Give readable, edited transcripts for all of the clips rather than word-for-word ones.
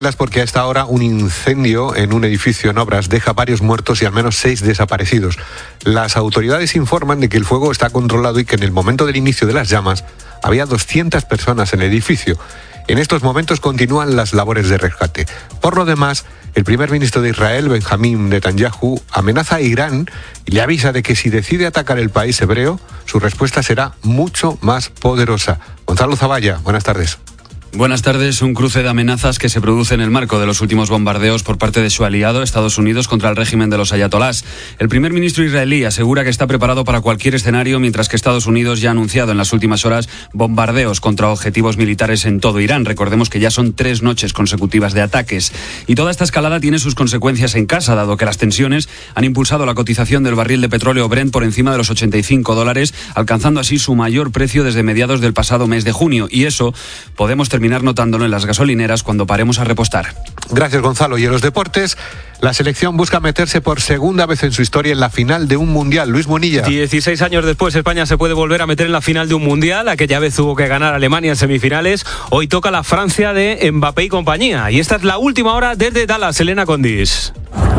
Porque a esta hora un incendio en un edificio en obras deja varios muertos y al menos 6 desaparecidos. Las autoridades informan de que el fuego está controlado y que en el momento del inicio de las llamas había 200 personas en el edificio. En estos momentos continúan las labores de rescate. Por lo demás, el primer ministro de Israel, Benjamín Netanyahu, amenaza a Irán y le avisa de que si decide atacar el país hebreo, su respuesta será mucho más poderosa. Gonzalo Zavalla, buenas tardes. Buenas tardes. Un cruce de amenazas que se produce en el marco de los últimos bombardeos por parte de su aliado, Estados Unidos, contra el régimen de los ayatolás. El primer ministro israelí asegura que está preparado para cualquier escenario, mientras que Estados Unidos ya ha anunciado en las últimas horas bombardeos contra objetivos militares en todo Irán. Recordemos que ya son 3 noches consecutivas de ataques. Y toda esta escalada tiene sus consecuencias en casa, dado que las tensiones han impulsado la cotización del barril de petróleo Brent por encima de los $85, alcanzando así su mayor precio desde mediados del pasado mes de junio. Y eso podemos terminar notándolo en las gasolineras cuando paremos a repostar. Gracias, Gonzalo. Y en los deportes, la selección busca meterse por segunda vez en su historia en la final de un mundial. Luis Monilla. 16 años después, España se puede volver a meter en la final de un mundial. Aquella vez tuvo que ganar Alemania en semifinales. Hoy toca la Francia de Mbappé y compañía. Y esta es la última hora desde Dallas. Elena Condis.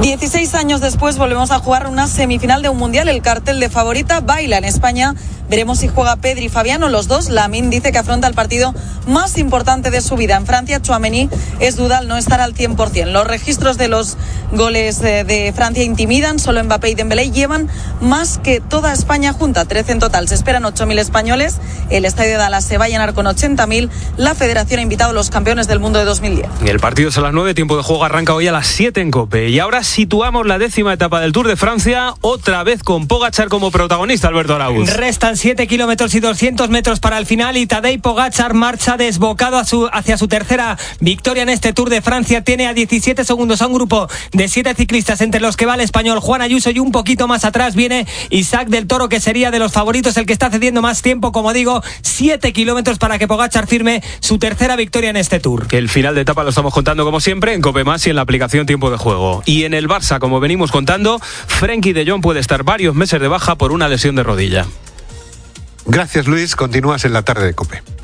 16 años después volvemos a jugar una semifinal de un mundial. El cartel de favorita baila en España. Veremos si juega Pedri y Fabián o los dos. Lamine dice que afronta el partido más importante de su vida. En Francia, Tchouaméni es duda al no estar al 100%. Los registros de los goles de Francia intimidan. Solo Mbappé y Dembélé llevan más que toda España junta, 13 en total. Se esperan 8.000 españoles. El estadio de Dallas se va a llenar con 80.000. La federación ha invitado a los campeones del mundo de 2010. El partido es a las 9, tiempo de juego arranca hoy a las 7 en COPE. Y ahora situamos la 10ª etapa del Tour de Francia, otra vez con Pogačar como protagonista, Alberto Arauz. Restan 7 kilómetros y 200 metros para el final y Tadej Pogačar marcha desbocado hacia su tercera victoria en este Tour de Francia. Tiene a 17 segundos a un grupo de 7 ciclistas, entre los que va el español Juan Ayuso, y un poquito más atrás viene Isaac del Toro, que sería de los favoritos el que está cediendo más tiempo. Como digo, 7 kilómetros para que Pogačar firme su tercera victoria en este Tour. El final de etapa lo estamos contando como siempre en COPE Más y en la aplicación Tiempo de Juego. Y en el Barça, como venimos contando, Frenkie de Jong puede estar varios meses de baja por una lesión de rodilla. Gracias, Luis. Continúas en la tarde de COPE.